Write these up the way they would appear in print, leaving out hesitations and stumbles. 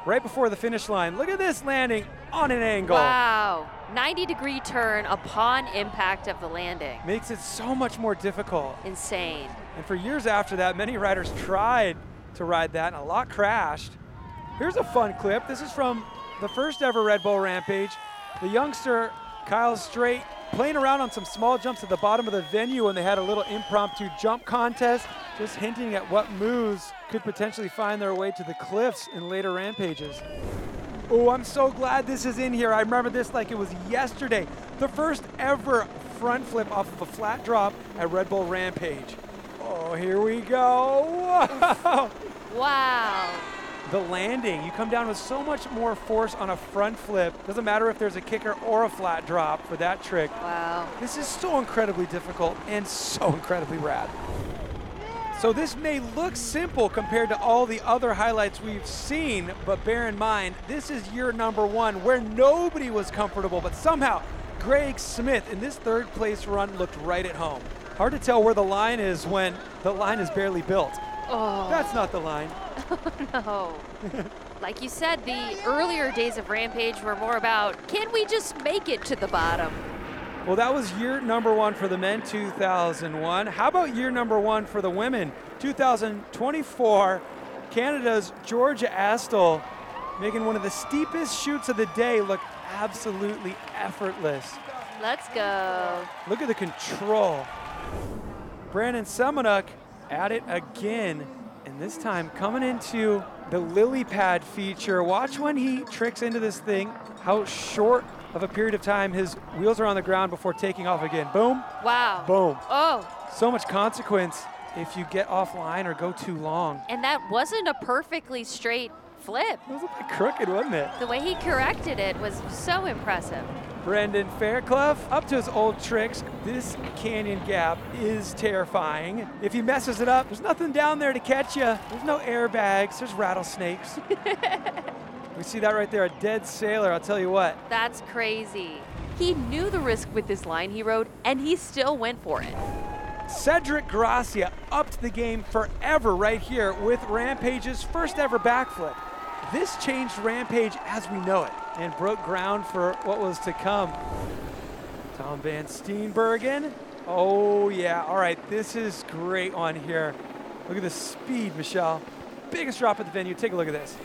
right before the finish line. Look at this landing on an angle. Wow, 90-degree turn upon impact of the landing. Makes it so much more difficult. Insane. And for years after that, many riders tried to ride that, and a lot crashed. Here's a fun clip. This is from the first ever Red Bull Rampage. The youngster, Kyle Straight, playing around on some small jumps at the bottom of the venue when they had a little impromptu jump contest, just hinting at what moves could potentially find their way to the cliffs in later Rampages. Oh, I'm so glad this is in here. I remember this like it was yesterday. The first ever front flip off of a flat drop at Red Bull Rampage. Oh, here we go. Whoa. Wow. The landing, you come down with so much more force on a front flip. Doesn't matter if there's a kicker or a flat drop for that trick. Wow. This is so incredibly difficult and so incredibly rad. So this may look simple compared to all the other highlights we've seen, but bear in mind, this is year number one where nobody was comfortable, but somehow Greg Smith in this third place run looked right at home. Hard to tell where the line is when the line is barely built. Oh. That's not the line. No. Like you said, the earlier days of Rampage were more about, can we just make it to the bottom? Well, that was year number one for the men, 2001. How about year number one for the women, 2024? Canada's Georgia Astle making one of the steepest chutes of the day look absolutely effortless. Let's go. Look at the control. Brandon Semenuk at it again, and this time coming into the lily pad feature. Watch when he tricks into this thing, how short of a period of time his wheels are on the ground before taking off again. Boom. Wow. Boom. Oh. So much consequence if you get offline or go too long. And that wasn't a perfectly straight flip. It was a bit crooked, wasn't it? The way he corrected it was so impressive. Brendan Fairclough up to his old tricks. This canyon gap is terrifying. If he messes it up, there's nothing down there to catch you. There's no airbags, there's rattlesnakes. We see that right there, a dead sailor, I'll tell you what. That's crazy. He knew the risk with this line he rode, and he still went for it. Cedric Gracia upped the game forever right here with Rampage's first ever backflip. This changed Rampage as we know it and broke ground for what was to come. Tom Van Steenbergen. Oh yeah, all right, this is great on here. Look at the speed, Michelle. Biggest drop at the venue, take a look at this.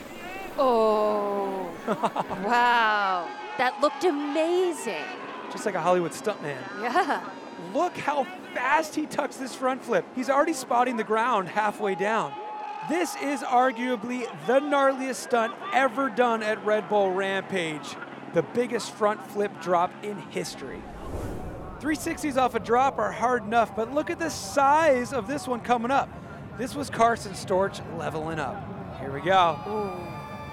Oh, wow. That looked amazing. Just like a Hollywood stuntman. Yeah. Look how fast he tucks this front flip. He's already spotting the ground halfway down. This is arguably the gnarliest stunt ever done at Red Bull Rampage. The biggest front flip drop in history. 360s off a drop are hard enough, but look at the size of this one coming up. This was Carson Storch leveling up. Here we go. Ooh.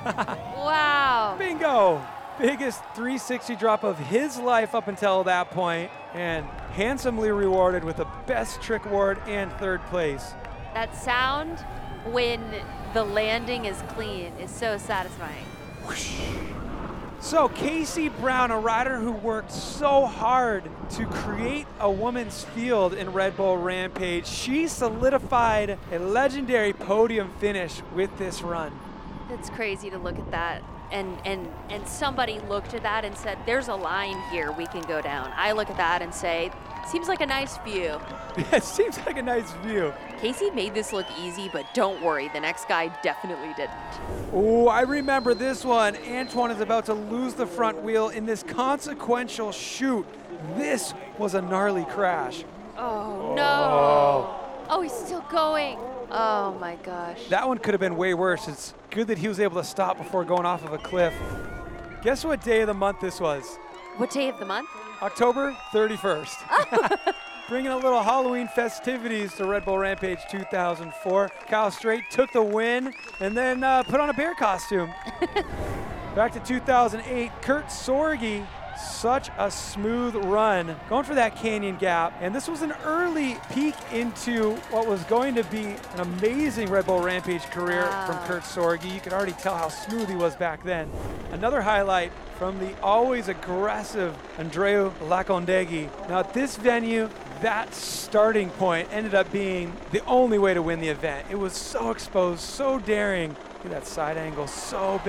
Wow. Bingo! Biggest 360 drop of his life up until that point, and handsomely rewarded with the best trick award and third place. That sound when the landing is clean is so satisfying. Whoosh. So Casey Brown, a rider who worked so hard to create a women's field in Red Bull Rampage, she solidified a legendary podium finish with this run. It's crazy to look at that. And somebody looked at that and said, there's a line here we can go down. I look at that and say, seems like a nice view. It seems like a nice view. Casey made this look easy, but don't worry, the next guy definitely didn't. Oh, I remember this one. Antoine is about to lose the front wheel in this consequential shoot. This was a gnarly crash. Oh, no. Oh, he's still going. Oh, my gosh. That one could have been way worse. It's good that he was able to stop before going off of a cliff. Guess what day of the month this was? What day of the month? October 31st. Bringing a little Halloween festivities to Red Bull Rampage 2004. Kyle Straight took the win and then put on a bear costume. Back to 2008, Kurt Sorge, such a smooth run, going for that canyon gap. And this was an early peek into what was going to be an amazing Red Bull Rampage career from Kurt Sorge. You could already tell how smooth he was back then. Another highlight from the always aggressive Andreu Lacondegui. Now at this venue, that starting point ended up being the only way to win the event. It was so exposed, so daring. Look at that side angle, so big.